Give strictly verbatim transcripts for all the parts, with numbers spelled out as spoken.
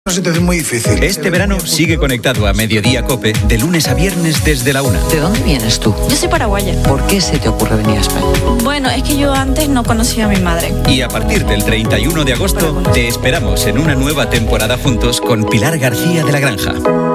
Una situación muy difícil. Este verano sigue conectado a Mediodía COPE de lunes a viernes desde la una. ¿De dónde vienes tú? Yo soy paraguaya. ¿Por qué se te ocurre venir a España? Bueno, es que yo antes no conocía a mi madre. Y a partir del treinta y uno de agosto te esperamos en una nueva temporada juntos con Pilar García de la Granja.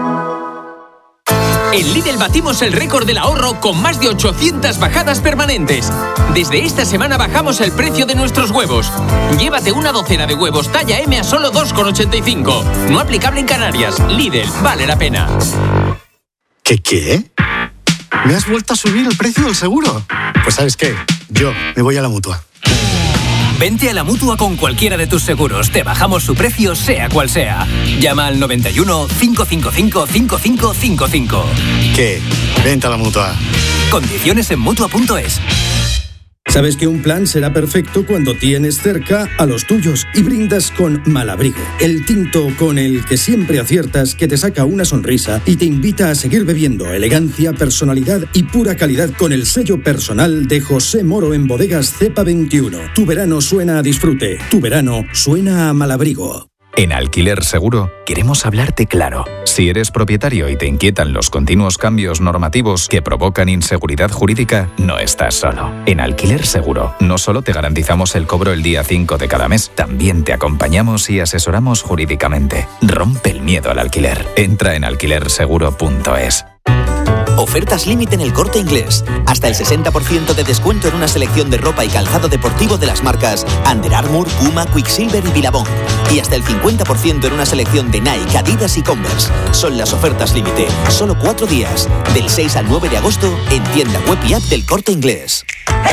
En Lidl batimos el récord del ahorro con más de ochocientas bajadas permanentes. Desde esta semana bajamos el precio de nuestros huevos. Llévate una docena de huevos talla M a solo dos con ochenta y cinco. No aplicable en Canarias. Lidl, vale la pena. ¿Qué qué? ¿Me has vuelto a subir el precio del seguro? Pues ¿sabes qué? Yo me voy a la Mutua. Vente a la Mutua con cualquiera de tus seguros. Te bajamos su precio, sea cual sea. Llama al noventa y uno, cinco cinco cinco, cinco cinco cinco cinco. ¿Qué? Vente a la Mutua. Condiciones en Mutua punto es. Sabes que un plan será perfecto cuando tienes cerca a los tuyos y brindas con Malabrigo, el tinto con el que siempre aciertas, que te saca una sonrisa y te invita a seguir bebiendo. Elegancia, personalidad y pura calidad con el sello personal de José Moro en Bodegas Cepa veintiuno. Tu verano suena a disfrute, tu verano suena a Malabrigo. En Alquiler Seguro queremos hablarte claro. Si eres propietario y te inquietan los continuos cambios normativos que provocan inseguridad jurídica, no estás solo. En Alquiler Seguro no solo te garantizamos el cobro el día cinco de cada mes, también te acompañamos y asesoramos jurídicamente. Rompe el miedo al alquiler. Entra en alquiler seguro punto es. Ofertas límite en El Corte Inglés. Hasta el sesenta por ciento de descuento en una selección de ropa y calzado deportivo de las marcas Under Armour, Puma, Quicksilver y Billabong. Y hasta el cincuenta por ciento en una selección de Nike, Adidas y Converse. Son las ofertas límite. Solo cuatro días. Del seis al nueve de agosto en tienda web y app del Corte Inglés.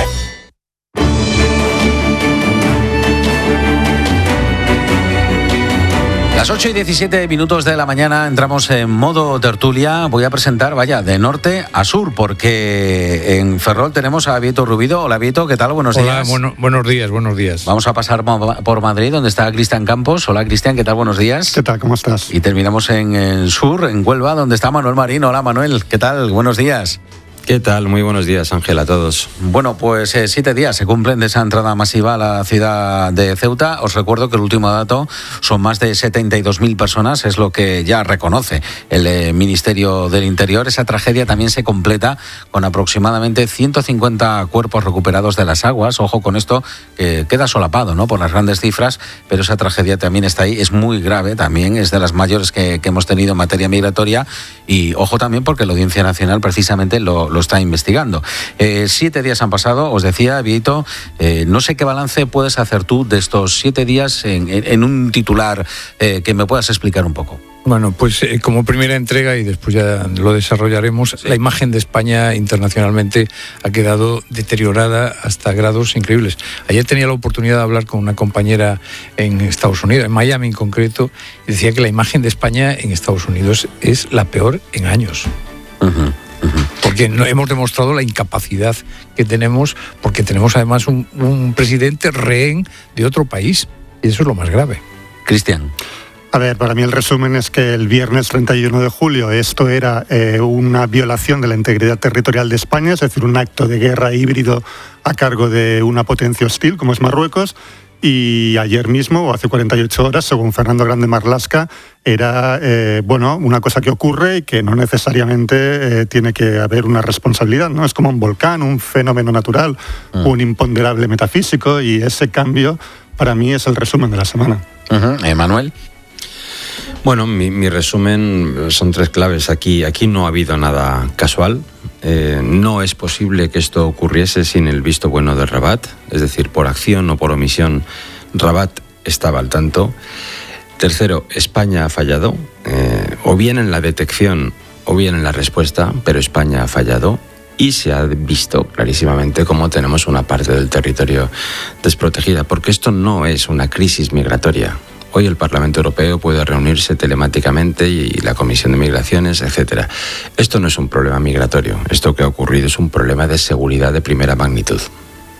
Las ocho y diecisiete minutos de la mañana entramos en modo tertulia. Voy a presentar, vaya, de norte a sur, porque en Ferrol tenemos a Vieto Rubido. Hola, Vieto, ¿qué tal? Buenos Hola, días. Bueno, buenos días, buenos días. Vamos a pasar por Madrid, donde está Cristian Campos. Hola, Cristian, ¿qué tal? Buenos días. ¿Qué tal? ¿Cómo estás? Y terminamos en el sur, en Huelva, donde está Manuel Marín. Hola, Manuel, ¿qué tal? Buenos días. ¿Qué tal? Muy buenos días, Ángel, a todos. Bueno, pues eh, siete días se cumplen de esa entrada masiva a la ciudad de Ceuta. Os recuerdo que el último dato son más de setenta y dos mil personas, es lo que ya reconoce el eh, Ministerio del Interior. Esa tragedia también se completa con aproximadamente ciento cincuenta cuerpos recuperados de las aguas. Ojo con esto, que queda solapado, ¿no?, por las grandes cifras, pero esa tragedia también está ahí. Es muy grave también, es de las mayores que, que hemos tenido en materia migratoria. Y ojo también porque la Audiencia Nacional precisamente lo, lo está investigando. Eh, siete días han pasado, os decía, Vieto, eh, no sé qué balance puedes hacer tú de estos siete días en, en, en un titular eh, que me puedas explicar un poco. Bueno, pues eh, como primera entrega, y después ya lo desarrollaremos, sí. La imagen de España internacionalmente ha quedado deteriorada hasta grados increíbles. Ayer tenía la oportunidad de hablar con una compañera en Estados Unidos, en Miami en concreto, y decía que la imagen de España en Estados Unidos es la peor en años. Uh-huh. Porque no, hemos demostrado la incapacidad que tenemos, porque tenemos además un, un presidente rehén de otro país, y eso es lo más grave. Cristian. A ver, para mí el resumen es que el viernes treinta y uno de julio esto era eh, una violación de la integridad territorial de España, es decir, un acto de guerra híbrido a cargo de una potencia hostil como es Marruecos. Y ayer mismo, o hace cuarenta y ocho horas, según Fernando Grande Marlaska, era eh, bueno, una cosa que ocurre y que no necesariamente eh, tiene que haber una responsabilidad, ¿no? Es como un volcán, un fenómeno natural, uh-huh. un imponderable metafísico, y ese cambio para mí es el resumen de la semana. Uh-huh. ¿Emanuel? Bueno, mi, mi resumen son tres claves. Aquí, aquí no ha habido nada casual. Eh, no es posible que esto ocurriese sin el visto bueno de Rabat, es decir, por acción o por omisión, Rabat estaba al tanto. Tercero, España ha fallado, eh, o bien en la detección o bien en la respuesta, pero España ha fallado. Y se ha visto clarísimamente cómo tenemos una parte del territorio desprotegida, porque esto no es una crisis migratoria. Hoy el Parlamento Europeo puede reunirse telemáticamente y la Comisión de Migraciones, etcétera. Esto no es un problema migratorio. Esto que ha ocurrido es un problema de seguridad de primera magnitud.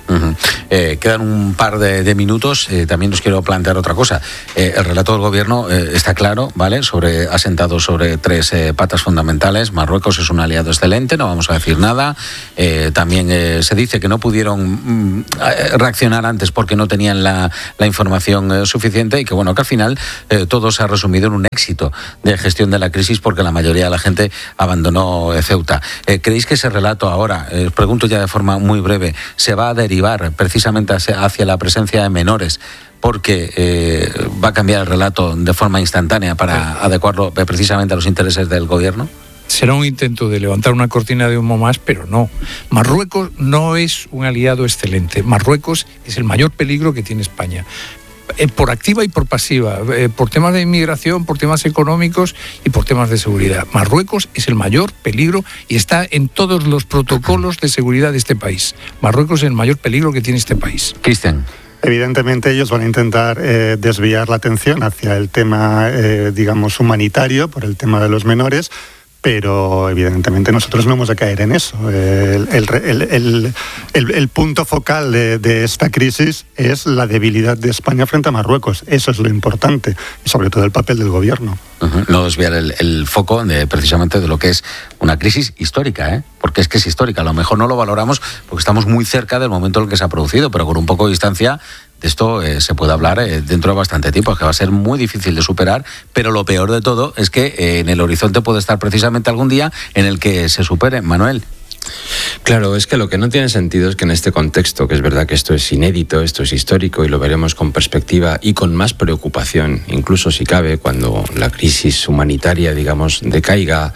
Uh-huh. Eh, quedan un par de, de minutos. Eh, también os quiero plantear otra cosa. Eh, el relato del gobierno eh, está claro, ¿vale? Sobre, asentado sobre tres eh, patas fundamentales. Marruecos es un aliado excelente, no vamos a decir nada. Eh, también eh, se dice que no pudieron mm, reaccionar antes porque no tenían la, la información eh, suficiente y que, bueno, que al final eh, todo se ha resumido en un éxito de gestión de la crisis porque la mayoría de la gente abandonó eh, Ceuta. Eh, ¿Creéis que ese relato ahora, eh, os pregunto ya de forma muy breve, se va a derivar precisamente hacia, hacia la presencia de menores porque eh, va a cambiar el relato de forma instantánea para adecuarlo precisamente a los intereses del gobierno? Será un intento de levantar una cortina de humo más, pero no. Marruecos no es un aliado excelente. Marruecos es el mayor peligro que tiene España. Eh, por activa y por pasiva, eh, por temas de inmigración, por temas económicos y por temas de seguridad. Marruecos es el mayor peligro y está en todos los protocolos de seguridad de este país. Marruecos es el mayor peligro que tiene este país. Cristian. Evidentemente ellos van a intentar eh, desviar la atención hacia el tema, eh, digamos, humanitario, por el tema de los menores, pero evidentemente nosotros no hemos de caer en eso. El, el, el, el, el, el punto focal de, de esta crisis es la debilidad de España frente a Marruecos. Eso es lo importante, y sobre todo el papel del gobierno. Uh-huh. No desviar el, el foco de, precisamente de lo que es una crisis histórica, ¿eh? Porque es que es histórica. A lo mejor no lo valoramos porque estamos muy cerca del momento en el que se ha producido, pero con un poco de distancia de esto eh, se puede hablar eh, dentro de bastante tiempo, que va a ser muy difícil de superar, pero lo peor de todo es que eh, en el horizonte puede estar precisamente algún día en el que se supere. Manuel. Claro, es que lo que no tiene sentido es que en este contexto, que es verdad que esto es inédito, esto es histórico y lo veremos con perspectiva y con más preocupación, incluso si cabe, cuando la crisis humanitaria, digamos, decaiga,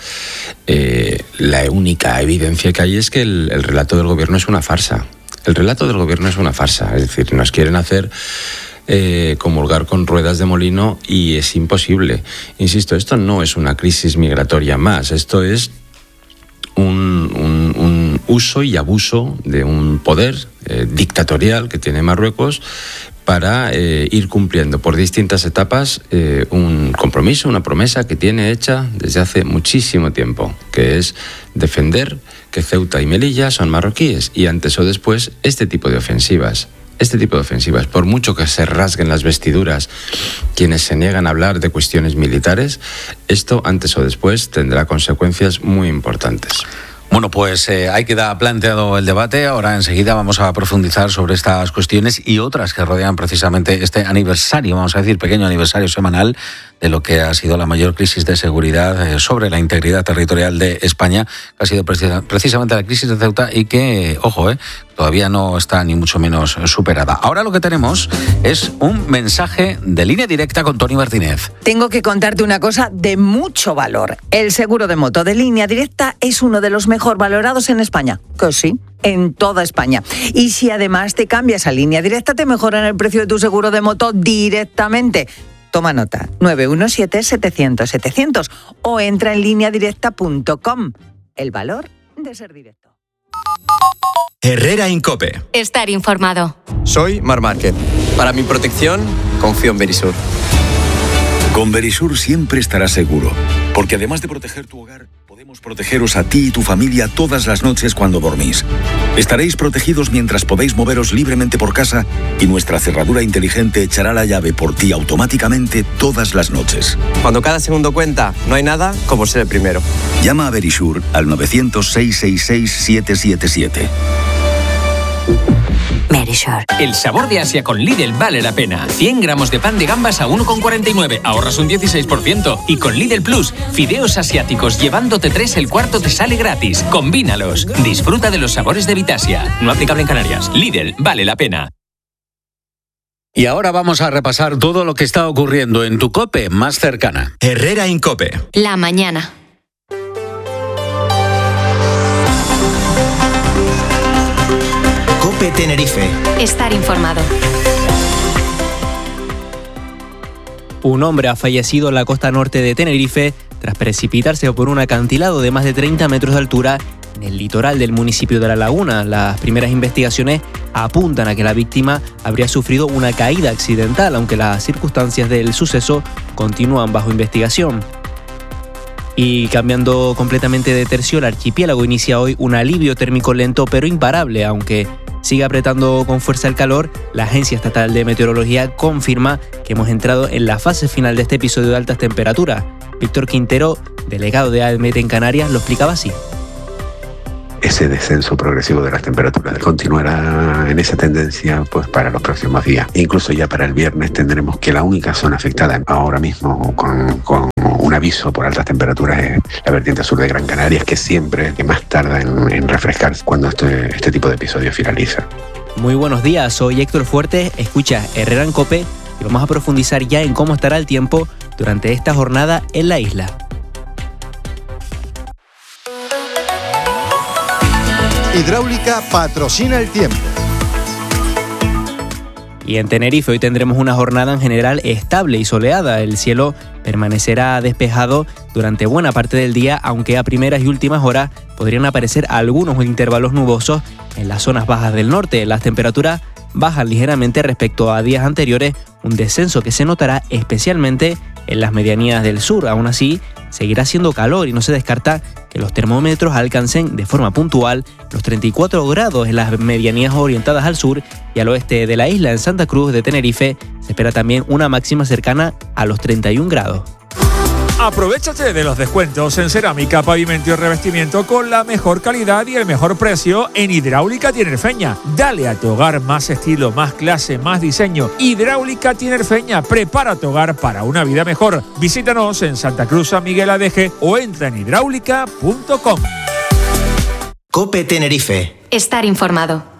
eh, la única evidencia que hay es que el, el relato del gobierno es una farsa. El relato del gobierno es una farsa, es decir, nos quieren hacer eh, comulgar con ruedas de molino y es imposible. Insisto, esto no es una crisis migratoria más, esto es un, un, un uso y abuso de un poder eh, dictatorial que tiene Marruecos para eh, ir cumpliendo por distintas etapas eh, un compromiso, una promesa que tiene hecha desde hace muchísimo tiempo, que es defender que Ceuta y Melilla son marroquíes y antes o después este tipo de ofensivas, este tipo de ofensivas, por mucho que se rasguen las vestiduras quienes se niegan a hablar de cuestiones militares, esto antes o después tendrá consecuencias muy importantes. Bueno, pues eh, ahí queda planteado el debate. Ahora enseguida vamos a profundizar sobre estas cuestiones y otras que rodean precisamente este aniversario, vamos a decir, pequeño aniversario semanal de lo que ha sido la mayor crisis de seguridad eh, sobre la integridad territorial de España, que ha sido precisa, precisamente la crisis de Ceuta y que, ojo, eh, todavía no está ni mucho menos superada. Ahora lo que tenemos es un mensaje de Línea Directa con Tony Martínez. Tengo que contarte una cosa de mucho valor. El seguro de moto de Línea Directa es uno de los mejor valorados en España. Que sí, en toda España. Y si además te cambias a Línea Directa, te mejoran el precio de tu seguro de moto directamente. Toma nota, nueve uno siete, setecientos, setecientos o entra en línea directa punto com. El valor de ser directo. Herrera Incope. Estar informado. Soy Mar Márquez. Para mi protección, confío en Verisur. Con Verisur siempre estarás seguro, porque además de proteger tu hogar, podemos protegeros a ti y tu familia todas las noches cuando dormís. Estaréis protegidos mientras podéis moveros libremente por casa y nuestra cerradura inteligente echará la llave por ti automáticamente todas las noches. Cuando cada segundo cuenta, no hay nada como ser el primero. Llama a Verisur al nueve cero cero, seis seis seis, siete siete siete. Verisur. El sabor de Asia con Lidl vale la pena. cien gramos de pan de gambas a uno con cuarenta y nueve, ahorras un dieciséis por ciento. Y con Lidl Plus, fideos asiáticos llevándote tres, el cuarto te sale gratis. Combínalos. Disfruta de los sabores de Vitasia. No aplicable en Canarias. Lidl vale la pena. Y ahora vamos a repasar todo lo que está ocurriendo en tu COPE más cercana. Herrera Incope. La mañana. COPE Tenerife. Estar informado. Un hombre ha fallecido en la costa norte de Tenerife tras precipitarse por un acantilado de más de treinta metros de altura en el litoral del municipio de La Laguna. Las primeras investigaciones apuntan a que la víctima habría sufrido una caída accidental, aunque las circunstancias del suceso continúan bajo investigación. Y cambiando completamente de tercio, el archipiélago inicia hoy un alivio térmico lento pero imparable, aunque sigue apretando con fuerza el calor, la Agencia Estatal de Meteorología confirma que hemos entrado en la fase final de este episodio de altas temperaturas. Víctor Quintero, delegado de AEMET en Canarias, lo explicaba así. Ese descenso progresivo de las temperaturas continuará en esa tendencia pues para los próximos días. Incluso ya para el viernes tendremos que la única zona afectada ahora mismo con, con un aviso por altas temperaturas es la vertiente sur de Gran Canaria, que siempre que más tarda en, en refrescarse cuando este, este tipo de episodios finaliza. Muy buenos días, soy Héctor Fuertes, escucha Herrera en COPE y vamos a profundizar ya en cómo estará el tiempo durante esta jornada en la isla. Hidráulica patrocina el tiempo. Y en Tenerife hoy tendremos una jornada en general estable y soleada. El cielo permanecerá despejado durante buena parte del día, aunque a primeras y últimas horas podrían aparecer algunos intervalos nubosos en las zonas bajas del norte. Las temperaturas bajan ligeramente respecto a días anteriores, un descenso que se notará especialmente en las medianías del sur. Aún así, seguirá haciendo calor y no se descarta que los termómetros alcancen de forma puntual los treinta y cuatro grados en las medianías orientadas al sur y al oeste de la isla. En Santa Cruz de Tenerife se espera también una máxima cercana a los treinta y un grados. Aprovechate de los descuentos en cerámica, pavimento y revestimiento con la mejor calidad y el mejor precio en Hidráulica Tinerfeña. Dale a tu hogar más estilo, más clase, más diseño. Hidráulica Tinerfeña, prepara tu hogar para una vida mejor. Visítanos en Santa Cruz, San Miguel Adeje o entra en hidráulica punto com. COPE Tenerife. Estar informado.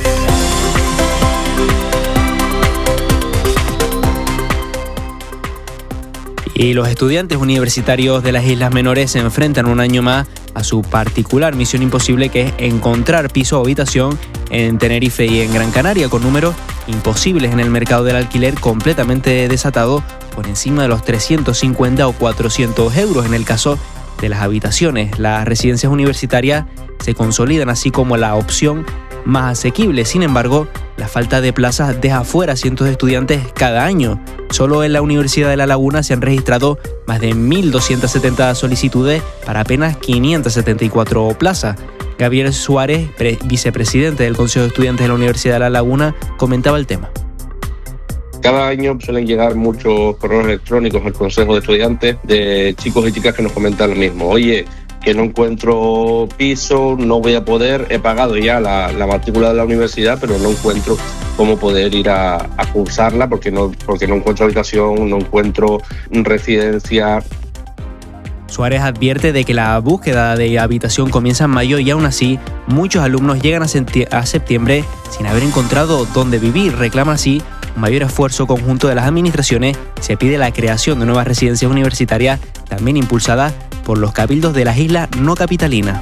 Y los estudiantes universitarios de las Islas Menores se enfrentan un año más a su particular misión imposible, que es encontrar piso o habitación en Tenerife y en Gran Canaria, con números imposibles en el mercado del alquiler completamente desatado por encima de los trescientos cincuenta o cuatrocientos euros en el caso de las habitaciones. Las residencias universitarias se consolidan así como la opción más asequible. Sin embargo, la falta de plazas deja fuera a cientos de estudiantes cada año. Solo en la Universidad de La Laguna se han registrado más de mil doscientas setenta solicitudes para apenas quinientas setenta y cuatro plazas. Gabriel Suárez, pre- vicepresidente del Consejo de Estudiantes de la Universidad de La Laguna, comentaba el tema. Cada año suelen llegar muchos correos electrónicos al Consejo de Estudiantes de chicos y chicas que nos comentan lo mismo. Oye, que no encuentro piso, no voy a poder, he pagado ya la, la matrícula de la universidad, pero no encuentro cómo poder ir a, a cursarla porque no, porque no encuentro habitación, no encuentro residencia. Suárez advierte de que la búsqueda de habitación comienza en mayo y aún así muchos alumnos llegan a, senti- a septiembre sin haber encontrado dónde vivir. Reclama así un mayor esfuerzo conjunto de las administraciones. Se pide la creación de nuevas residencias universitarias, también impulsadas por los cabildos de las islas no capitalinas.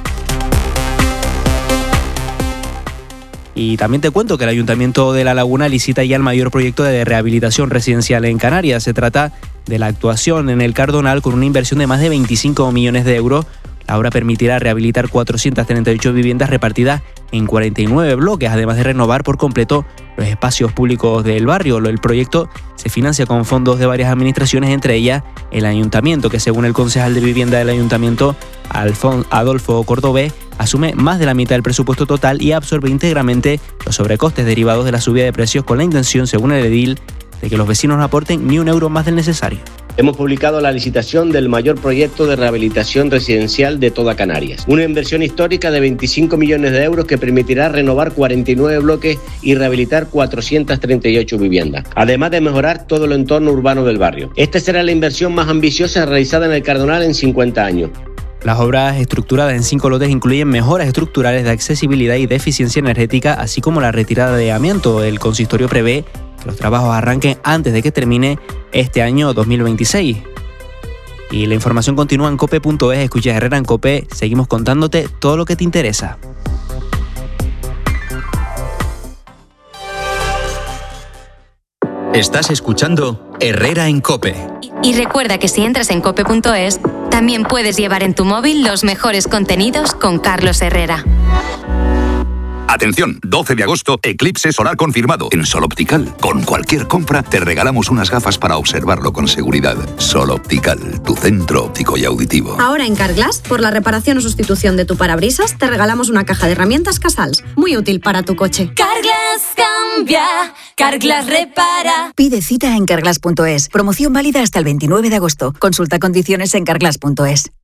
Y también te cuento que el Ayuntamiento de La Laguna licita ya el mayor proyecto de rehabilitación residencial en Canarias. Se trata de la actuación en el Cardonal con una inversión de más de veinticinco millones de euros. La obra permitirá rehabilitar cuatrocientas treinta y ocho viviendas repartidas en cuarenta y nueve bloques, además de renovar por completo los espacios públicos del barrio. El proyecto se financia con fondos de varias administraciones, entre ellas el Ayuntamiento, que según el concejal de Vivienda del Ayuntamiento, Alfon- Adolfo Cordobés, asume más de la mitad del presupuesto total y absorbe íntegramente los sobrecostes derivados de la subida de precios, con la intención, según el edil, de que los vecinos no aporten ni un euro más del necesario. Hemos publicado la licitación del mayor proyecto de rehabilitación residencial de toda Canarias. Una inversión histórica de veinticinco millones de euros que permitirá renovar cuarenta y nueve bloques y rehabilitar cuatrocientas treinta y ocho viviendas, además de mejorar todo el entorno urbano del barrio. Esta será la inversión más ambiciosa realizada en el Cardonal en cincuenta años. Las obras estructuradas en cinco lotes incluyen mejoras estructurales de accesibilidad y de eficiencia energética, así como la retirada de amianto. El consistorio prevé que los trabajos arranquen antes de que termine este año dos mil veintiséis. Y la información continúa en cope punto es. Escucha Herrera en COPE. Seguimos contándote todo lo que te interesa. Estás escuchando Herrera en COPE. Y recuerda que si entras en cope punto es, también puedes llevar en tu móvil los mejores contenidos con Carlos Herrera. Atención, doce de agosto, eclipse solar confirmado en Sol Optical. Con cualquier compra te regalamos unas gafas para observarlo con seguridad. Sol Optical, tu centro óptico y auditivo. Ahora en Carglass, por la reparación o sustitución de tu parabrisas, te regalamos una caja de herramientas Casals, muy útil para tu coche. Carglass cambia, Carglass repara. Pide cita en carglass punto es. Promoción válida hasta el veintinueve de agosto. Consulta condiciones en carglass punto es.